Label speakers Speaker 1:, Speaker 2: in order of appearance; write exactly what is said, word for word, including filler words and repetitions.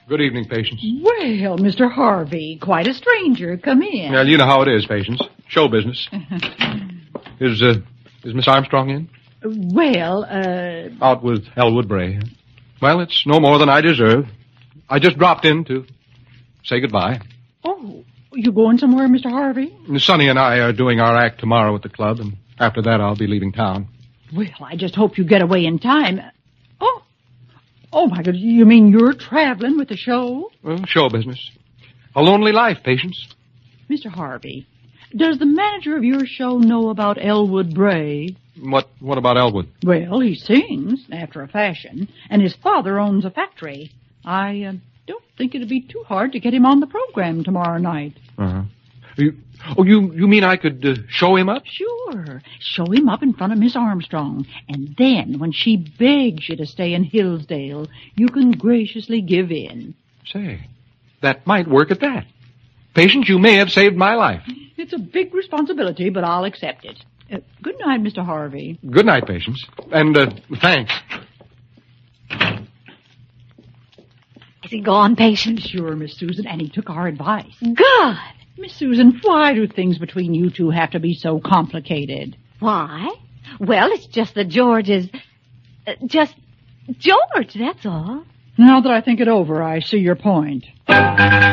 Speaker 1: Good evening, Patience.
Speaker 2: Well, Mister Harvey, quite a stranger. Come in.
Speaker 1: Well, you know how it is, Patience. Show business. is, uh, is Miss Armstrong in?
Speaker 2: Well, uh...
Speaker 1: Out with Elwood Bray. Well, it's no more than I deserve. I just dropped in to say goodbye.
Speaker 2: Oh, you going somewhere, Mister Harvey?
Speaker 1: Sonny and I are doing our act tomorrow at the club, and after that I'll be leaving town.
Speaker 2: Well, I just hope you get away in time. Oh, oh my God, you mean you're traveling with the show?
Speaker 1: Well, show business. A lonely life, Patience.
Speaker 2: Mister Harvey, does the manager of your show know about Elwood Bray?
Speaker 1: What What about Elwood?
Speaker 2: Well, he sings, after a fashion, and his father owns a factory. I uh, don't think it'd be too hard to get him on the program tomorrow night.
Speaker 1: Uh-huh. You, oh, you you mean I could uh, show him up?
Speaker 2: Sure. Show him up in front of Miss Armstrong. And then, when she begs you to stay in Hillsdale, you can graciously give in.
Speaker 1: Say, that might work at that. Patience, you may have saved my life.
Speaker 2: It's a big responsibility, but I'll accept it. Uh, good night, Mister Harvey.
Speaker 1: Good night, Patience. And uh, thanks.
Speaker 3: Is he gone, Patience?
Speaker 2: Sure, Miss Susan, and he took our advice.
Speaker 3: Good.
Speaker 2: Miss Susan, why do things between you two have to be so complicated?
Speaker 3: Why? Well, it's just that George is... Uh, just George, that's all.
Speaker 2: Now that I think it over, I see your point.